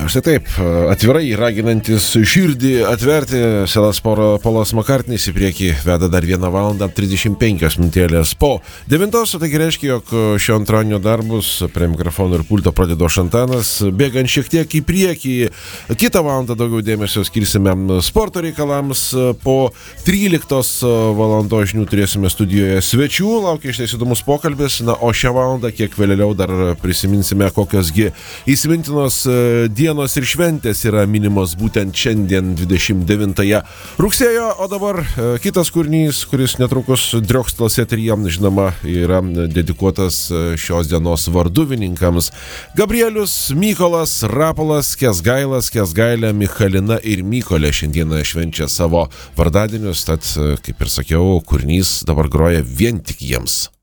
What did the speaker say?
Štai taip, atvirai raginantis širdį atverti, Selas Polas Makartnis į priekį veda dar 1 valandą 35 minutėlės po 9, taigi reiškia, jog šio antradienio darbus prie mikrofono ir pulto pradeda Šantanas, bėgant šiek tiek į priekį. Kitą valandą daugiau dėmesio skirsime sporto reikalams, po 13 valandos žinių turėsime studijoje svečių, laukia išties įdomus pokalbis, na, o šią valandą kiek vėliau dar prisiminsime, kokiosgi įsimintinos dienos ir šventės yra minimos būtent šiandien 29 rugsėjo, o dabar kitas kūrinys, kuris netrukus driokstels eteryje, žinoma, yra dedikuotas šios dienos varduvininkams. Gabrielius, Mykolas, Rapolas, Kęsgailė, Michalina ir Mykolė šiandieną švenčia savo vardadienius, tad, kaip ir sakiau, kūrinys dabar groja vien tik jiems.